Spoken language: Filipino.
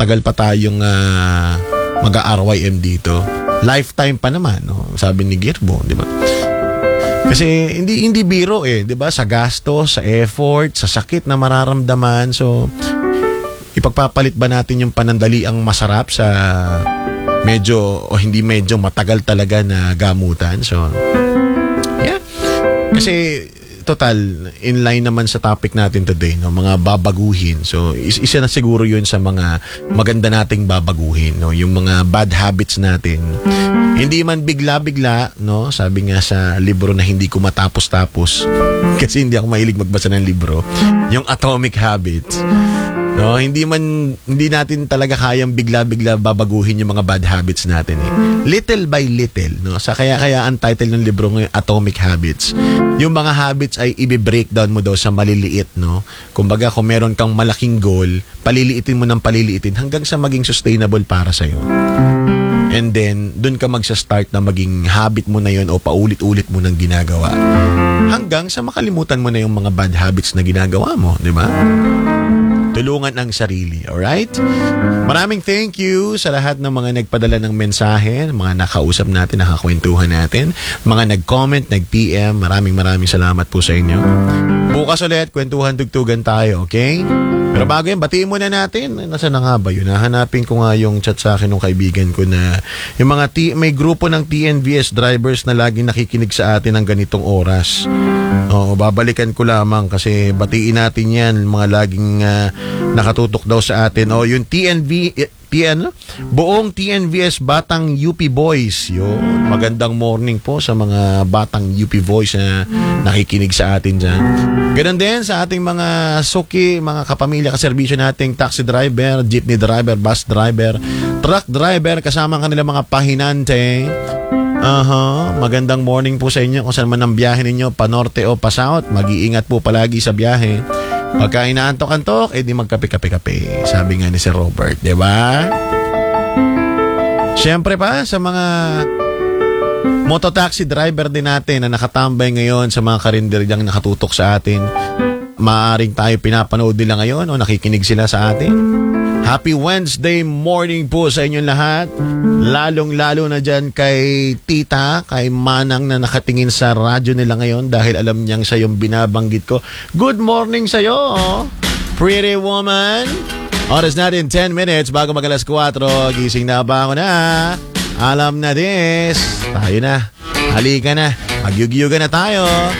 matagal pa tayong mag-RYM dito. Lifetime pa naman, no? Sabi ni Girbo, di ba? Kasi hindi biro 'di ba? Sa gasto, sa effort, sa sakit na mararamdaman. So ipagpapalit ba natin yung panandaliang masarap sa medyo o hindi medyo matagal talaga na gamutan? So yeah. Kasi total in line naman sa topic natin today, no, mga babaguhin. So isa na siguro 'yun sa mga maganda nating babaguhin, no, yung mga bad habits natin. Hindi man bigla-bigla, no, sabi nga sa libro na hindi ko matapos-tapos kasi hindi ako mahilig magbasa ng libro, yung Atomic Habits. No, hindi natin talaga kayang bigla-bigla babaguhin yung mga bad habits natin eh. Little by little, no. Sa kaya ang title ng libro ng Atomic Habits. Yung mga habits ay i-breakdown mo daw sa maliliit, no. Kumbaga, kung meron kang malaking goal, paliliitin mo ng paliliitin hanggang sa maging sustainable para sa iyo. And then, dun ka magsa-start na maging habit mo na yun o paulit-ulit mo nang ginagawa. Hanggang sa makalimutan mo na yung mga bad habits na ginagawa mo, di ba? Tulungan ang sarili, alright? Maraming thank you sa lahat ng mga nagpadala ng mensahe, mga nakausap natin, nakakwentuhan natin, mga nag-comment, nag-PM, maraming salamat po sa inyo. Bukas ulit, kwentuhan tugtugan tayo, okay? Pero bago yan, batiin muna natin. Nasaan na nga ba yun? Hanapin ko nga yung chat sa akin ng kaibigan ko na yung mga may grupo ng TNVS drivers na laging nakikinig sa atin ng ganitong oras. Oo, babalikan ko lamang kasi batiin natin yan, mga laging nakatutok daw sa atin. O, yung buong TNVS Batang UP Boys. Yun, magandang morning po sa mga Batang UP Boys na nakikinig sa atin dyan. Ganun din sa ating mga suki, mga kapamilya, kaserbisyo nating taxi driver, jeepney driver, bus driver, truck driver, kasama ang kanilang mga pahinante. Magandang morning po sa inyo kung saan man ang biyahe ninyo, pa norte o pa south. Mag-iingat po palagi sa biyahe. Pagka inaantok-antok, di magkape-kape-kape. Sabi nga ni Sir Robert, di ba? Siyempre pa, sa mga mototaxi driver din natin na nakatambay ngayon sa mga karinderyang nakatutok sa atin, maaaring tayo pinapanood nila ngayon o nakikinig sila sa atin. Happy Wednesday morning po sa inyong lahat. Lalong-lalo na dyan kay Tita, kay Manang na nakatingin sa radyo nila ngayon dahil alam niyang siya yung binabanggit ko. Good morning sa'yo, pretty woman. Oras natin 10 minutes bago mag-alas 4. Gising na ba ako na? Alam na this. Tayo na. Halika na. Magyugyuga na tayo.